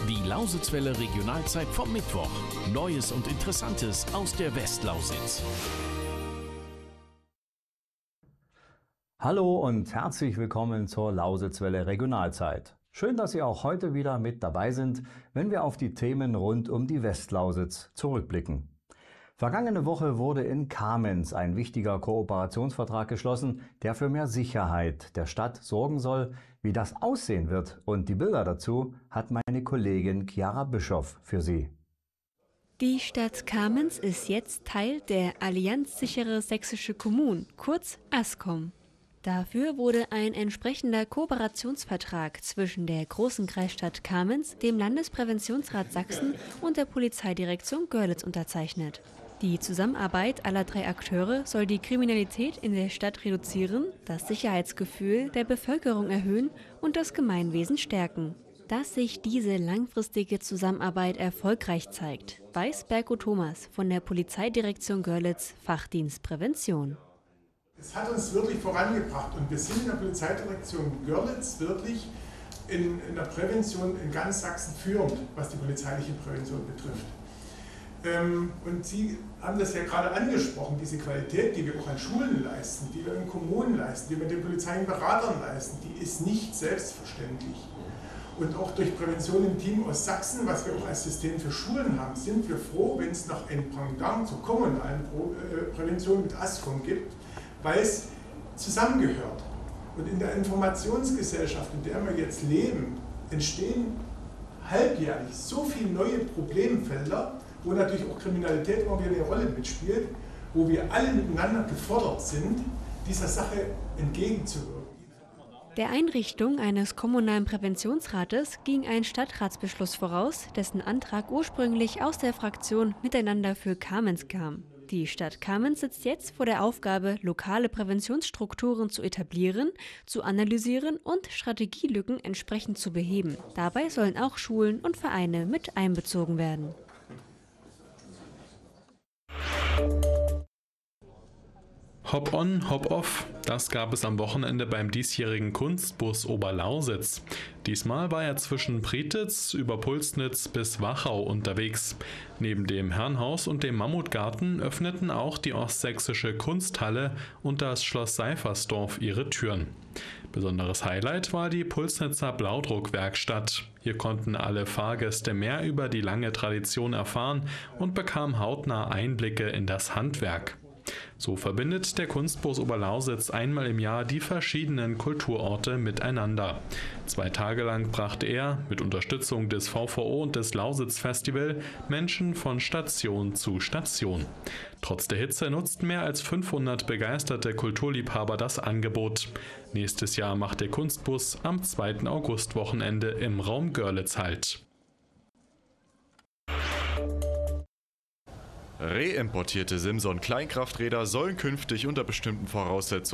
Die Lausitzwelle Regionalzeit vom Mittwoch. Neues und Interessantes aus der Westlausitz. Hallo und herzlich willkommen zur Lausitzwelle Regionalzeit. Schön, dass Sie auch heute wieder mit dabei sind, wenn wir auf die Themen rund um die Westlausitz zurückblicken. Vergangene Woche wurde in Kamenz ein wichtiger Kooperationsvertrag geschlossen, der für mehr Sicherheit der Stadt sorgen soll. Wie das aussehen wird und die Bilder dazu hat meine Kollegin Chiara Bischoff für Sie. Die Stadt Kamenz ist jetzt Teil der Allianz Sichere Sächsische Kommunen, kurz ASKOM. Dafür wurde ein entsprechender Kooperationsvertrag zwischen der großen Kreisstadt Kamenz, dem Landespräventionsrat Sachsen und der Polizeidirektion Görlitz unterzeichnet. Die Zusammenarbeit aller drei Akteure soll die Kriminalität in der Stadt reduzieren, das Sicherheitsgefühl der Bevölkerung erhöhen und das Gemeinwesen stärken. Dass sich diese langfristige Zusammenarbeit erfolgreich zeigt, weiß Berko Thomas von der Polizeidirektion Görlitz, Fachdienst Prävention. Es hat uns wirklich vorangebracht und wir sind in der Polizeidirektion Görlitz wirklich in der Prävention in ganz Sachsen führend, was die polizeiliche Prävention betrifft. Und Sie haben das ja gerade angesprochen, diese Qualität, die wir auch an Schulen leisten, die wir in Kommunen leisten, die wir den polizeilichen Beratern leisten, die ist nicht selbstverständlich. Und auch durch Prävention im Team aus Sachsen, was wir auch als System für Schulen haben, sind wir froh, wenn es noch ein Pendant zur kommunalen Prävention mit ASKOM gibt, weil es zusammengehört. Und in der Informationsgesellschaft, in der wir jetzt leben, entstehen halbjährlich so viele neue Problemfelder, wo natürlich auch Kriminalität immer wieder eine Rolle mitspielt, wo wir alle miteinander gefordert sind, dieser Sache entgegenzuwirken. Der Einrichtung eines kommunalen Präventionsrates ging ein Stadtratsbeschluss voraus, dessen Antrag ursprünglich aus der Fraktion Miteinander für Kamenz kam. Die Stadt Kamenz sitzt jetzt vor der Aufgabe, lokale Präventionsstrukturen zu etablieren, zu analysieren und Strategielücken entsprechend zu beheben. Dabei sollen auch Schulen und Vereine mit einbezogen werden. Hop-on, Hop-off, das gab es am Wochenende beim diesjährigen Kunstbus Oberlausitz. Diesmal war er zwischen Prietitz über Pulsnitz bis Wachau unterwegs. Neben dem Herrenhaus und dem Mammutgarten öffneten auch die Ostsächsische Kunsthalle und das Schloss Seifersdorf ihre Türen. Besonderes Highlight war die Pulsnitzer Blaudruckwerkstatt. Hier konnten alle Fahrgäste mehr über die lange Tradition erfahren und bekamen hautnah Einblicke in das Handwerk. So verbindet der Kunstbus Oberlausitz einmal im Jahr die verschiedenen Kulturorte miteinander. 2 Tage lang brachte er, mit Unterstützung des VVO und des Lausitz Festival, Menschen von Station zu Station. Trotz der Hitze nutzten mehr als 500 begeisterte Kulturliebhaber das Angebot. Nächstes Jahr macht der Kunstbus am 2. Augustwochenende im Raum Görlitz Halt. Reimportierte Simson Kleinkrafträder sollen künftig unter bestimmten Voraussetzungen